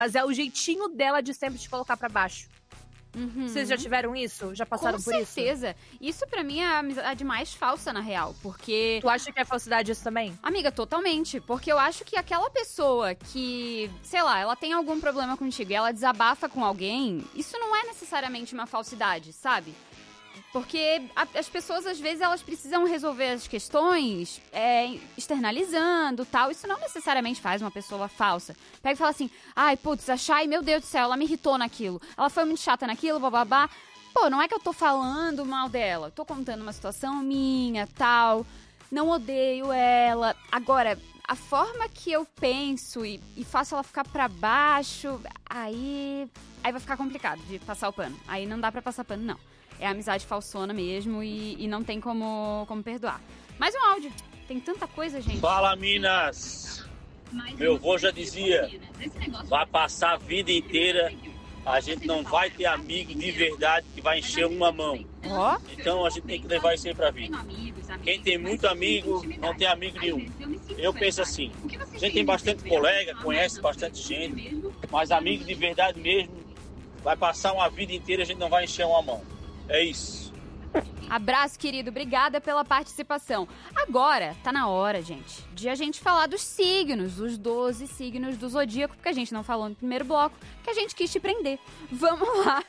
Mas é o jeitinho dela de sempre te colocar pra baixo. Vocês já tiveram isso? Já passaram por isso? Com certeza. Isso pra mim é a amizade mais falsa, na real. Porque... Tu acha que é falsidade isso também? Amiga, totalmente. Porque eu acho que aquela pessoa que, sei lá, ela tem algum problema contigo e ela desabafa com alguém, isso não é necessariamente uma falsidade, sabe? Porque as pessoas, às vezes, elas precisam resolver as questões externalizando tal. Isso não necessariamente faz uma pessoa falsa. Pega e fala assim, ai, putz, a Chay, meu Deus do céu, ela me irritou naquilo. Ela foi muito chata naquilo, bababá. Pô, não é que eu tô falando mal dela. Eu tô contando uma situação minha, tal. Não odeio ela. Agora, a forma que eu penso e faço ela ficar pra baixo, aí vai ficar complicado de passar o pano. Aí não dá pra passar pano, não. É amizade falsona mesmo e não tem como perdoar. Mais um áudio. Tem tanta coisa, gente. Fala, Minas! Meu avô já dizia, vai passar a vida inteira, a gente não vai ter amigo de verdade que vai encher uma mão. Então a gente tem que levar isso aí pra vida. Quem tem muito amigo, não tem amigo nenhum. Eu penso assim, a gente tem bastante colega, conhece bastante gente, mas amigo de verdade mesmo, vai passar uma vida inteira, a gente não vai encher uma mão. É isso. Abraço, querido. Obrigada pela participação. Agora, tá na hora, gente, de a gente falar dos signos, dos 12 signos do Zodíaco, porque a gente não falou no primeiro bloco, que a gente quis te prender. Vamos lá.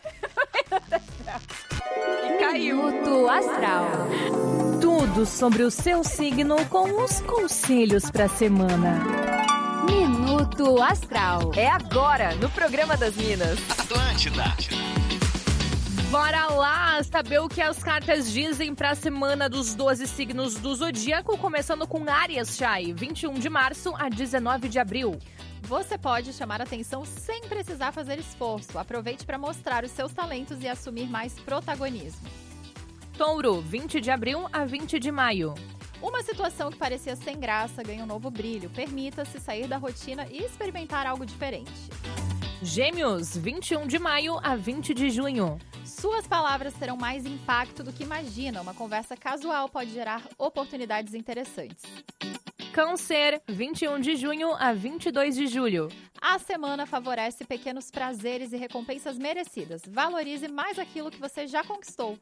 E caiu. Minuto Astral. Tudo sobre o seu signo com os conselhos pra semana. Minuto Astral. É agora, no programa das Minas. Atlântida. Bora lá saber o que as cartas dizem pra semana dos 12 signos do Zodíaco, começando com Áries, Chay, 21 de março a 19 de abril. Você pode chamar atenção sem precisar fazer esforço. Aproveite para mostrar os seus talentos e assumir mais protagonismo. Touro, 20 de abril a 20 de maio. Uma situação que parecia sem graça ganha um novo brilho. Permita-se sair da rotina e experimentar algo diferente. Gêmeos, 21 de maio a 20 de junho. Suas palavras terão mais impacto do que imagina. Uma conversa casual pode gerar oportunidades interessantes. Câncer, 21 de junho a 22 de julho. A semana favorece pequenos prazeres e recompensas merecidas. Valorize mais aquilo que você já conquistou.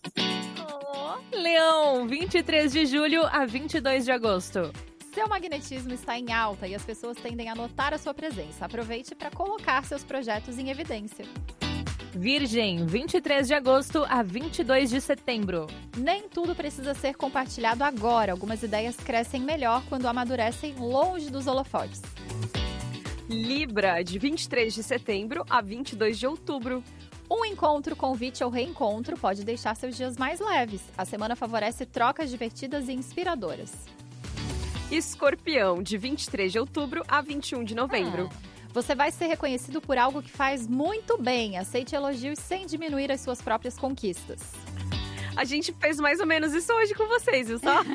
Leão, 23 de julho a 22 de agosto. Seu magnetismo está em alta e as pessoas tendem a notar a sua presença. Aproveite para colocar seus projetos em evidência. Virgem, 23 de agosto a 22 de setembro. Nem tudo precisa ser compartilhado agora. Algumas ideias crescem melhor quando amadurecem longe dos holofotes. Libra, de 23 de setembro a 22 de outubro. Um encontro, convite ou reencontro pode deixar seus dias mais leves. A semana favorece trocas divertidas e inspiradoras. Escorpião, de 23 de outubro a 21 de novembro. Você vai ser reconhecido por algo que faz muito bem. Aceite elogios sem diminuir as suas próprias conquistas. A gente fez mais ou menos isso hoje com vocês, viu só?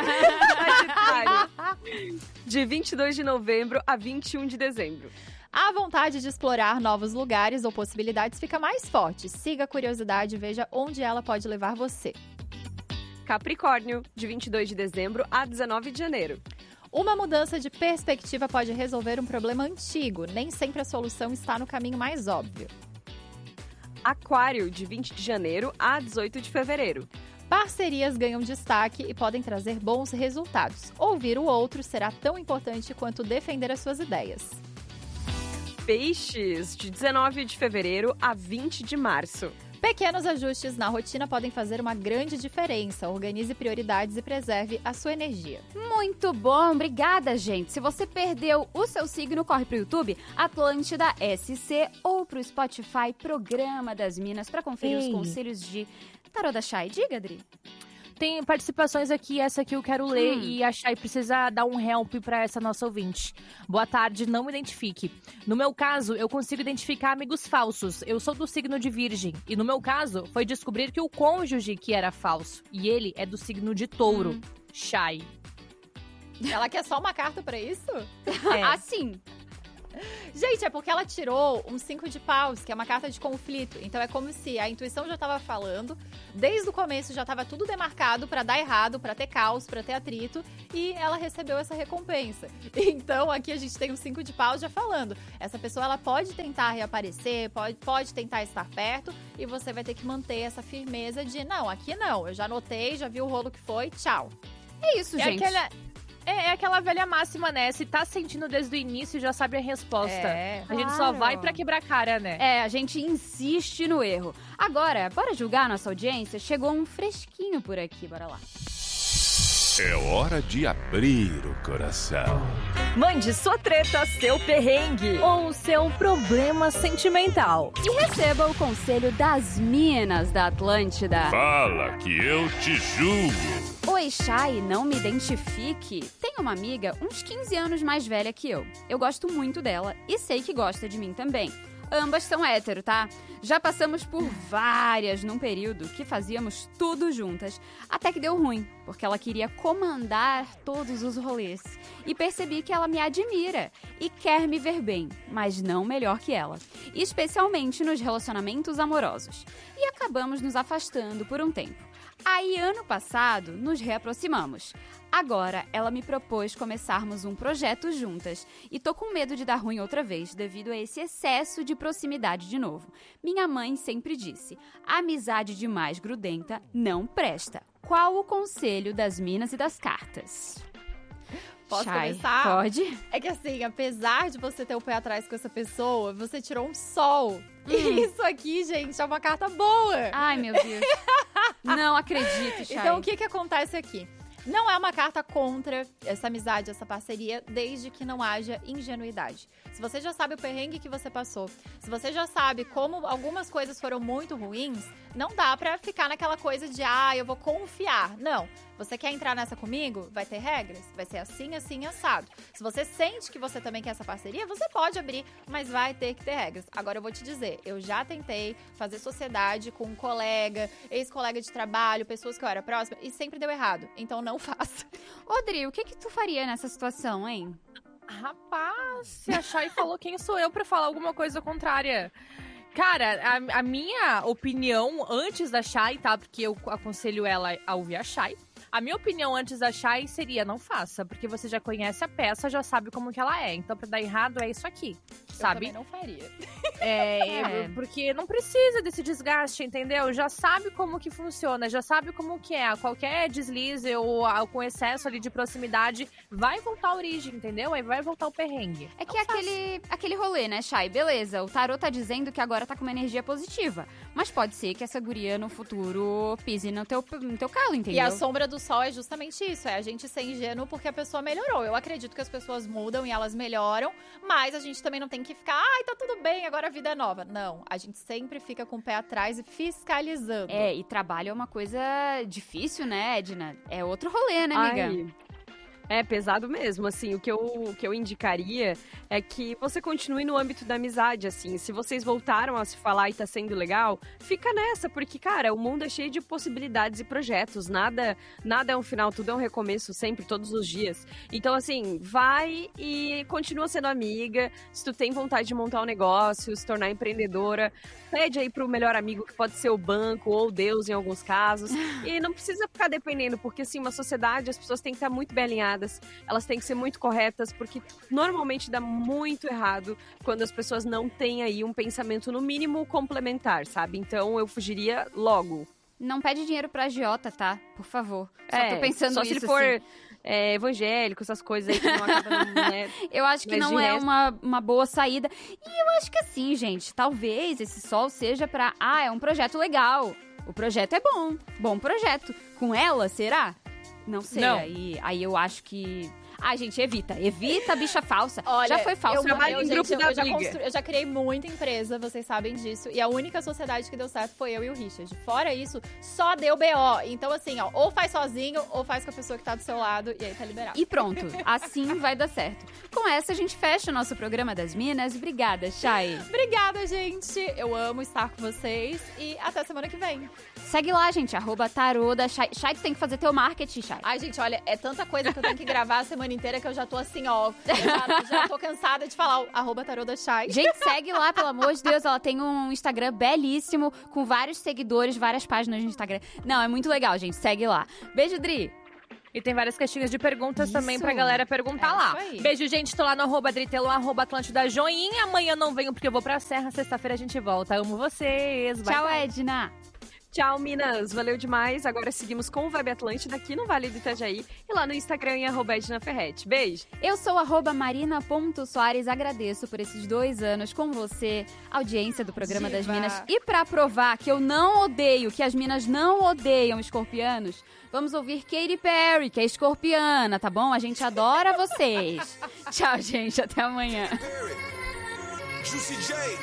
De 22 de novembro a 21 de dezembro. A vontade de explorar novos lugares ou possibilidades fica mais forte. Siga a curiosidade e veja onde ela pode levar você. Capricórnio, de 22 de dezembro a 19 de janeiro. Uma mudança de perspectiva pode resolver um problema antigo. Nem sempre a solução está no caminho mais óbvio. Aquário, de 20 de janeiro a 18 de fevereiro. Parcerias ganham destaque e podem trazer bons resultados. Ouvir o outro será tão importante quanto defender as suas ideias. Peixes, de 19 de fevereiro a 20 de março. Pequenos ajustes na rotina podem fazer uma grande diferença. Organize prioridades e preserve a sua energia. Muito bom, obrigada, gente. Se você perdeu o seu signo, corre pro YouTube, Atlântida SC, ou pro Spotify, Programa das Minas, para conferir os conselhos de Tarô da Chay. Diga, Adri. Tem participações aqui, essa aqui eu quero ler e a Chay precisa dar um help pra essa nossa ouvinte. Boa tarde, não me identifique. No meu caso, eu consigo identificar amigos falsos. Eu sou do signo de Virgem. E no meu caso, foi descobrir que o cônjuge que era falso. E ele é do signo de Touro. Chay. Ela quer só uma carta pra isso? Assim. Gente, é porque ela tirou um 5 de paus, que é uma carta de conflito. Então é como se a intuição já tava falando, desde o começo já tava tudo demarcado pra dar errado, pra ter caos, pra ter atrito, e ela recebeu essa recompensa. Então aqui a gente tem um 5 de paus já falando. Essa pessoa, ela pode tentar reaparecer, pode tentar estar perto, e você vai ter que manter essa firmeza de, não, aqui não, eu já notei, já vi o rolo que foi, tchau. É isso, gente. É aquela velha máxima, né? Se tá sentindo desde o início, já sabe a resposta. A gente só vai pra quebrar a cara, né? A gente insiste no erro. Agora, bora julgar a nossa audiência? Chegou um fresquinho por aqui, bora lá. É hora de abrir o coração. Mande sua treta, seu perrengue ou seu problema sentimental. E receba o conselho das minas da Atlântida. Fala que eu te julgo. Oi, Chay, não me identifique. Tenho uma amiga uns 15 anos mais velha que eu. Eu gosto muito dela e sei que gosta de mim também. Ambas são hétero, tá? Já passamos por várias num período que fazíamos tudo juntas. Até que deu ruim, porque ela queria comandar todos os rolês. E percebi que ela me admira e quer me ver bem, mas não melhor que ela. Especialmente nos relacionamentos amorosos. E acabamos nos afastando por um tempo. Aí, ano passado, nos reaproximamos. Agora, ela me propôs começarmos um projeto juntas. E tô com medo de dar ruim outra vez, devido a esse excesso de proximidade de novo. Minha mãe sempre disse, amizade demais grudenta não presta. Qual o conselho das minas e das cartas? Posso Chay, começar? Pode. É que assim, apesar de você ter o pé atrás com essa pessoa, você tirou um sol. E isso aqui, gente, é uma carta boa. Ai, meu Deus. Não acredito, Chay. Então, o que acontece aqui? Não é uma carta contra essa amizade, essa parceria, desde que não haja ingenuidade. Se você já sabe o perrengue que você passou, se você já sabe como algumas coisas foram muito ruins, não dá pra ficar naquela coisa de, eu vou confiar. Não. Você quer entrar nessa comigo? Vai ter regras? Vai ser assim, assim, assado. Se você sente que você também quer essa parceria, você pode abrir, mas vai ter que ter regras. Agora eu vou te dizer, eu já tentei fazer sociedade com um colega, ex-colega de trabalho, pessoas que eu era próxima, e sempre deu errado. Então não faça. Odri, o que tu faria nessa situação, hein? Rapaz, se a Chay falou, quem sou eu pra falar alguma coisa contrária? Cara, a minha opinião antes da Chay, tá? Porque eu aconselho ela a ouvir a Chay. A minha opinião antes da Chay seria, não faça. Porque você já conhece a peça, já sabe como que ela é. Então, pra dar errado, é isso aqui, sabe? Eu também não faria. Porque não precisa desse desgaste, entendeu? Já sabe como que funciona, já sabe como que é. Qualquer deslize ou com excesso ali de proximidade, vai voltar a origem, entendeu? Aí vai voltar o perrengue. É que aquele rolê, né, Chay? Beleza, o tarô tá dizendo que agora tá com uma energia positiva. Mas pode ser que essa guria no futuro pise no teu calo, entendeu? E a sombra do sol é justamente isso, é a gente ser ingênuo porque a pessoa melhorou. Eu acredito que as pessoas mudam e elas melhoram, mas a gente também não tem que ficar, tá tudo bem, agora a vida é nova. Não, a gente sempre fica com o pé atrás e fiscalizando. E trabalho é uma coisa difícil, né, Edna? É outro rolê, né, amiga? É pesado mesmo, assim, o que eu indicaria é que você continue no âmbito da amizade, assim, se vocês voltaram a se falar e tá sendo legal, fica nessa, porque, cara, o mundo é cheio de possibilidades e projetos, nada é um final, tudo é um recomeço, sempre, todos os dias. Então, assim, vai e continua sendo amiga, se tu tem vontade de montar um negócio, se tornar empreendedora, pede aí pro melhor amigo, que pode ser o banco ou Deus em alguns casos, e não precisa ficar dependendo, porque, assim, uma sociedade, as pessoas têm que estar muito bem alinhadas, elas têm que ser muito corretas, porque normalmente dá muito errado quando as pessoas não têm aí um pensamento, no mínimo, complementar, sabe? Então, eu fugiria logo. Não pede dinheiro pra agiota, tá? Por favor. Só tô pensando só nisso, se ele for assim. Evangélico, essas coisas aí que não acabam, né? Eu acho que Mas não de é resto... uma boa saída. E eu acho que assim, gente, talvez esse sol seja pra... é um projeto legal. O projeto é bom projeto. Com ela, será? Não sei, Não. Aí eu acho que... gente, evita bicha falsa. Olha, já foi falso. Eu já criei muita empresa, vocês sabem disso. E a única sociedade que deu certo foi eu e o Richard. Fora isso, só deu BO. Então, assim, ou faz sozinho, ou faz com a pessoa que tá do seu lado. E aí tá liberado. E pronto, assim vai dar certo. Com essa, a gente fecha o nosso programa das Minas. Obrigada, Chay. Obrigada, gente. Eu amo estar com vocês. E até semana que vem. Segue lá, gente, @tarô da Chay. Chay, tu tem que fazer teu marketing, Chay. Ai, gente, olha, é tanta coisa que eu tenho que gravar a semana inteira que eu já tô assim, ó. Eu já tô cansada de falar o @tarô_da_chay. Gente, segue lá, pelo amor de Deus. Ela tem um Instagram belíssimo, com vários seguidores, várias páginas no Instagram. Não, é muito legal, gente. Segue lá. Beijo, Dri. E tem várias caixinhas de perguntas também pra galera perguntar lá. Beijo, gente. Tô lá no @Dritelo, @Atlântida Joinha. Amanhã não venho porque eu vou pra Serra. Sexta-feira a gente volta. Amo vocês. Bye, Tchau, bye. Edna. Tchau, Minas. Valeu demais. Agora seguimos com o Vibe Atlântida aqui no Vale do Itajaí e lá no Instagram em @EdnaFerretti. Beijo. Eu sou @Marina.Soares. Agradeço por esses 2 anos com você, audiência do programa das Minas. E pra provar que eu não odeio, que as Minas não odeiam escorpianos, vamos ouvir Katy Perry, que é escorpiana, tá bom? A gente adora vocês. Tchau, gente. Até amanhã. Juicy J.